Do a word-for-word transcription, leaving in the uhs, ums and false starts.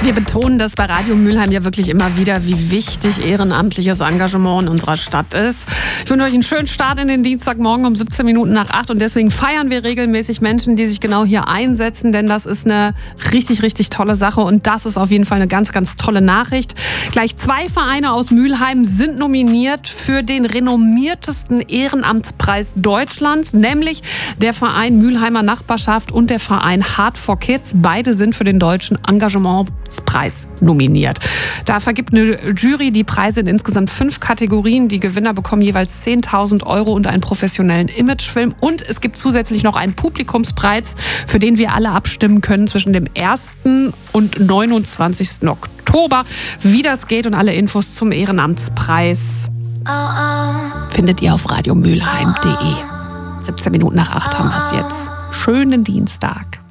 Wir betonen das bei Radio Mülheim ja wirklich immer wieder, wie wichtig ehrenamtliches Engagement in unserer Stadt ist. Ich wünsche euch einen schönen Start in den Dienstagmorgen um siebzehn Minuten nach acht und deswegen feiern wir regelmäßig Menschen, die sich genau hier einsetzen, denn das ist eine richtig, richtig tolle Sache und das ist auf jeden Fall eine ganz, ganz tolle Nachricht. Gleich zwei Vereine aus Mülheim sind nominiert für den renommiertesten Ehrenamtspreis Deutschlands, nämlich der Verein Mülheimer Nachbarschaft und der Verein Heart for Kids. Beide sind für den deutschen Engagementspreis nominiert. Da vergibt eine Jury die Preise in insgesamt fünf Kategorien. Die Gewinner bekommen jeweils zehntausend Euro und einen professionellen Imagefilm. Und es gibt zusätzlich noch einen Publikumspreis, für den wir alle abstimmen können zwischen dem ersten und neunundzwanzigsten Oktober. Wie das geht und alle Infos zum Ehrenamtspreis findet ihr auf radiomülheim punkt de. siebzehn Minuten nach acht haben wir es jetzt. Schönen Dienstag.